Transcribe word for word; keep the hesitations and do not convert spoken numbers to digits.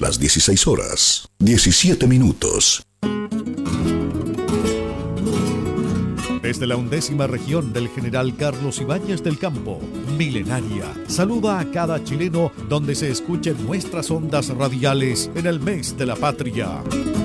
las dieciséis horas, diecisiete minutos. Desde la undécima región del General Carlos Ibáñez del Campo, milenaria, saluda a cada chileno donde se escuchen nuestras ondas radiales en el mes de la patria.